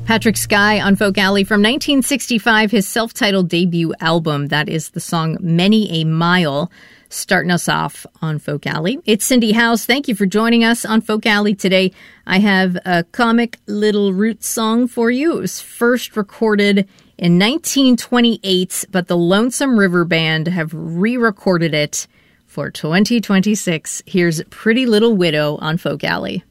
Patrick Sky on Folk Alley from 1965, his self-titled debut album. That is the song Many a Mile, starting us off on Folk Alley. It's Cindy House. Thank you for joining us on Folk Alley today. I have a comic little roots song for you. It was first recorded in 1928, but the Lonesome River Band have re-recorded it for 2026. Here's Pretty Little Widow on Folk Alley.